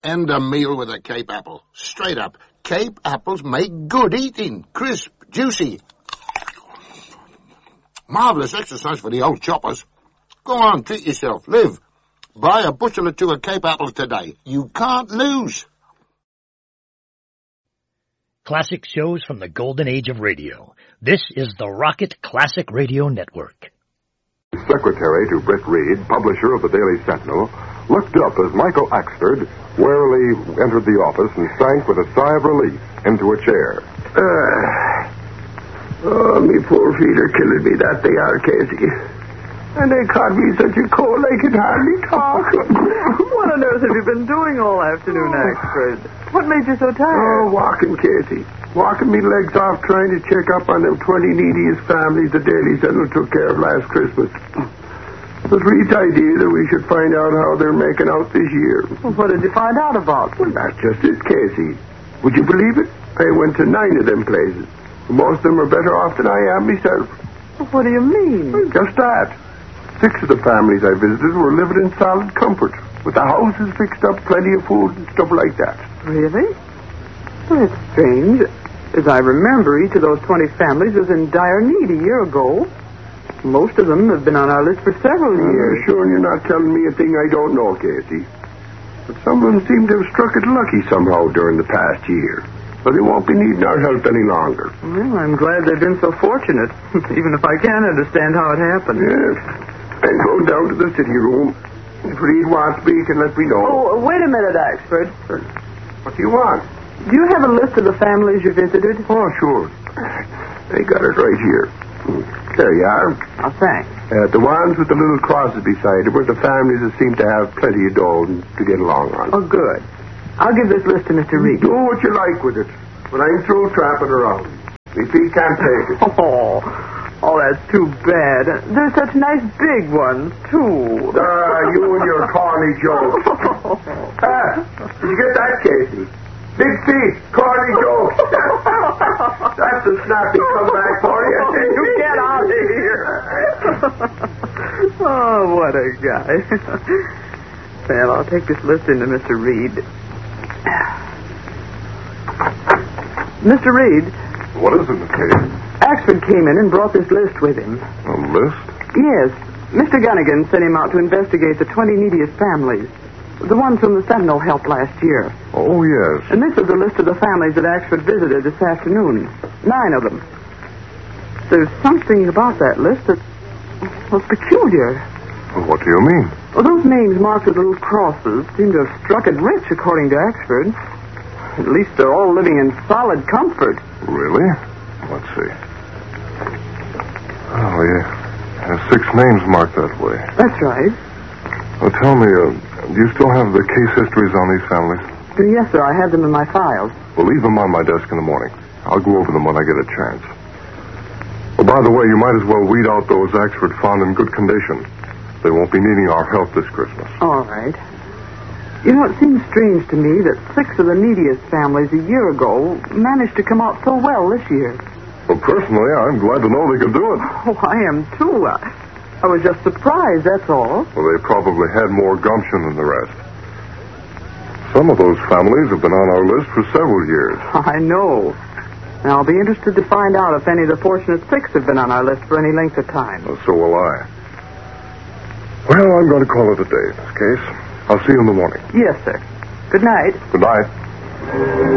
End a meal with a Cape apple. Straight up. Cape apples make good eating. Crisp, juicy. Marvelous exercise for the old choppers. Go on, treat yourself. Live. Buy a bushel or two of Cape apples today. You can't lose. Classic shows from the golden age of radio. This is the Rocket Classic Radio Network. Secretary to Britt Reed, publisher of the Daily Sentinel, looked up as Michael Axford warily entered the office and sank with a sigh of relief into a chair. Me poor feet are killing me, that they are, Casey. And they caught me such a cold I could hardly talk. What on earth have you been doing all afternoon, Axford? What made you so tired? Walking, Casey. Walking me legs off trying to check up on them 20 neediest families the Daily Sentinel took care of last Christmas. It was Reed's idea that we should find out how they're making out this year. Well, what did you find out about? Well, that's just it, Casey. Would you believe it? I went to 9 of them places. Most of them are better off than I am myself. Well, what do you mean? Well, just that. 6 of the families I visited were living in solid comfort, with the houses fixed up, plenty of food and stuff like that. Really? Well, it's strange. As I remember, each of those 20 families was in dire need a year ago. Most of them have been on our list for several years. Sure, you're not telling me a thing I don't know, Casey. But some of them seem to have struck it lucky somehow during the past year. So they won't be needing our help any longer. Well, I'm glad they've been so fortunate, even if I can't understand how it happened. Yes. I'm going down to the city room. If Reed wants me, he can let me know. Oh, wait a minute, Axford. What do you want? Do you have a list of the families you visited? Oh, sure. I got it right here. There you are. Oh, thanks. The ones with the little crosses beside them were the families that seem to have plenty of dough to get along on. Oh, good. I'll give this list to Mr. Reed. Do what you like with it. When I'm through tramping around, my feet can't take it. Oh, that's too bad. They're such nice big ones, too. You and your corny jokes. Did you get that, Casey? Big feet, corny jokes. That's a snappy comeback for you. You get out of here. Oh, what a guy. Well, I'll take this list into Mr. Reed. Mr. Reed. What is it, Miss Kate? Axford came in and brought this list with him. A list? Yes. Mr. Gunnigan sent him out to investigate the 20 neediest families. The ones whom the Sentinel helped last year. Oh, yes. And this is a list of the families that Axford visited this afternoon. 9 of them. There's something about that list that was peculiar. Well, what do you mean? Well, those names marked with little crosses seem to have struck it rich, according to Axford. At least they're all living in solid comfort. Really? Let's see. Oh, yeah. There's 6 names marked that way. That's right. Well, tell me, do you still have the case histories on these families? Yes, sir. I have them in my files. Well, leave them on my desk in the morning. I'll go over them when I get a chance. Well, by the way, you might as well weed out those Axford found in good condition. They won't be needing our help this Christmas. All right. You know, it seems strange to me that 6 of the neediest families a year ago managed to come out so well this year. Well, personally, I'm glad to know they could do it. Oh, I am, too. I was just surprised, that's all. Well, they probably had more gumption than the rest. Some of those families have been on our list for several years. I know. And I'll be interested to find out if any of the fortunate 6 have been on our list for any length of time. Well, so will I. Well, I'm going to call it a day in this case. I'll see you in the morning. Yes, sir. Good night. Good night.